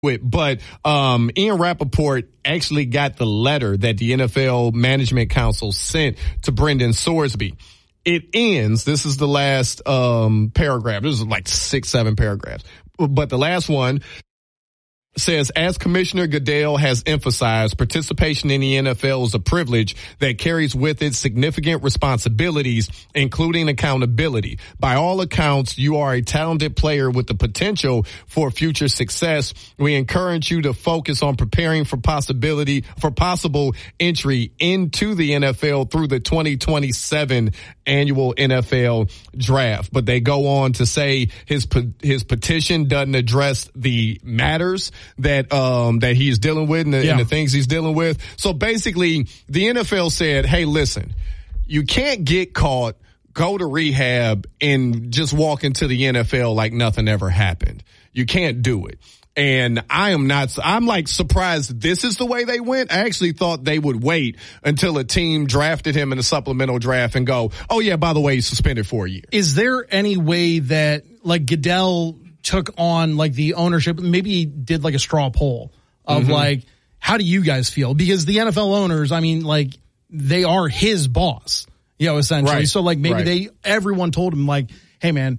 it. But Ian Rappaport actually got the letter that the NFL Management Council sent to Brendan Sorsby. It ends, this is the last paragraph. This is like 6-7 paragraphs. But the last one says, as Commissioner Goodell has emphasized, participation in the NFL is a privilege that carries with it significant responsibilities, including accountability. By all accounts, you are a talented player with the potential for future success. We encourage you to focus on preparing for possible entry into the NFL through the 2027 annual NFL draft. But they go on to say his petition doesn't address the matters that he is dealing with and the things he's dealing with. So basically, the NFL said, hey, listen, you can't get caught, go to rehab, and just walk into the NFL like nothing ever happened. You can't do it. And I'm like surprised this is the way they went. I actually thought they would wait until a team drafted him in a supplemental draft and go, oh yeah, by the way, he's suspended for a year. Is there any way that like Goodell took on like the ownership, maybe he did like a straw poll of like, how do you guys feel? Because the NFL owners, I mean, like they are his boss, essentially. Right. So like maybe everyone told him like, hey man,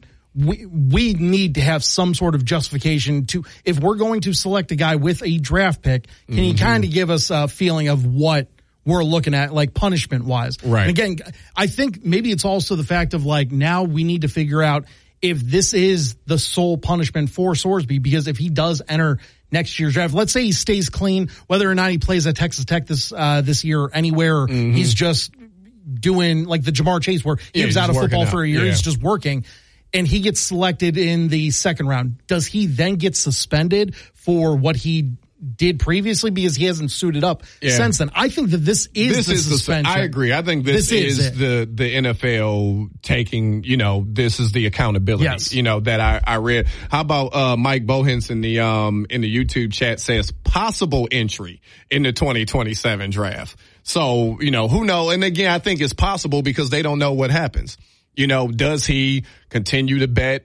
we need to have some sort of justification to, if we're going to select a guy with a draft pick, can you kind of give us a feeling of what we're looking at, like punishment wise? Right. And again, I think maybe it's also the fact of like, now we need to figure out if this is the sole punishment for Sorsby, because if he does enter next year's draft, let's say he stays clean, whether or not he plays at Texas Tech this year or anywhere, he's just doing like the Jamar Chase where he was out of football for a year, he's just working, and he gets selected in the second round. Does he then get suspended for what he did previously because he hasn't suited up since then? I think that this is the suspension. I agree. I think this is the NFL taking, this is the accountability, that I read. How about Mike Bohens in the YouTube chat says possible entry in the 2027 draft. So, who knows? And again, I think it's possible because they don't know what happens. Does he continue to bet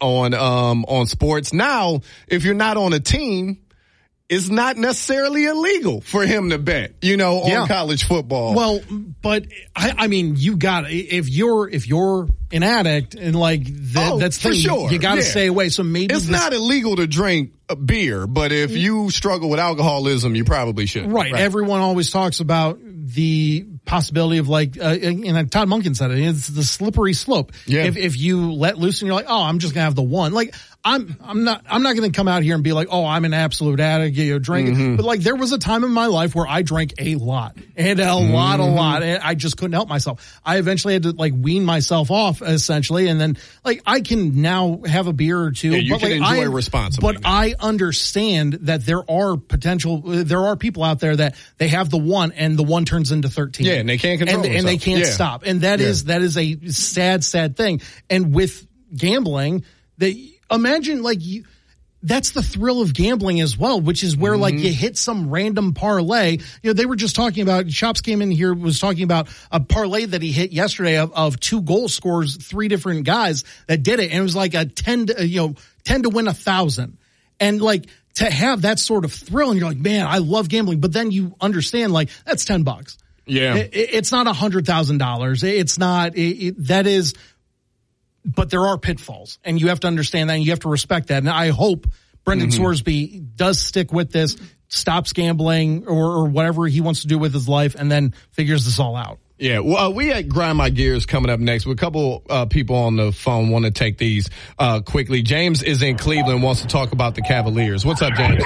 on sports? Now, if you're not on a team, it's not necessarily illegal for him to bet, on college football. Well, but I mean, you got, if you're an addict and like that's for sure, you got to stay away. So maybe it's not illegal to drink a beer, but if you struggle with alcoholism, you probably should. Right. Everyone always talks about the possibility of like, and Todd Monken said it's the slippery slope. Yeah. If you let loose and you're like, oh, I'm just gonna have the one. Like I'm not going to come out here and be like, oh, I'm an absolute addict, drinking. But like there was a time in my life where I drank a lot and a lot. And I just couldn't help myself. I eventually had to like wean myself off essentially. And then like I can now have a beer or two. Yeah, you but can like, enjoy responsibly. But I understand that there are people out there that they have the one and the one turns into 13. Yeah. And they can't control and they can't stop. And that is a sad thing. And with gambling, imagine like that's the thrill of gambling as well, which is where like you hit some random parlay. They were just talking about, Chops came in here, was talking about a parlay that he hit yesterday of 2 goal scorers, 3 different guys that did it. And it was like a 10 to win 1,000. And like to have that sort of thrill and you're like, man, I love gambling. But then you understand like that's $10. Yeah. It's not $100,000. It's not, that is, but there are pitfalls, and you have to understand that, and you have to respect that. And I hope Brendan Sorsby does stick with this, stops gambling or whatever he wants to do with his life, and then figures this all out. Yeah, well, we had Grind My Gears coming up next. With a couple people on the phone want to take these quickly. James is in Cleveland, wants to talk about the Cavaliers. What's up, James?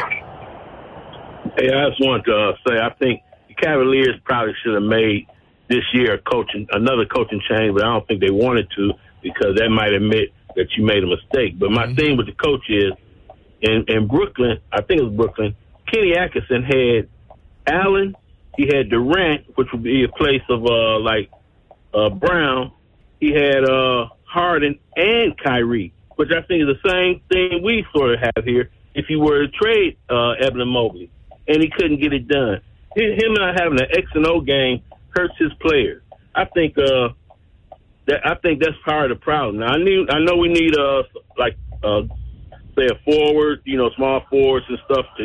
Hey, I just want to say I think the Cavaliers probably should have made this year another coaching change, but I don't think they wanted to, because that might admit that you made a mistake. But my thing with the coach is, in Brooklyn, I think it was Brooklyn, Kenny Atkinson had Allen, he had Durant, which would be a place of Brown. He had Harden and Kyrie, which I think is the same thing we sort of have here if you were to trade Evan Mobley, and he couldn't get it done. Him not having an X and O game hurts his players. I think that's part of the problem. Now I know we need say a forward, small forwards and stuff to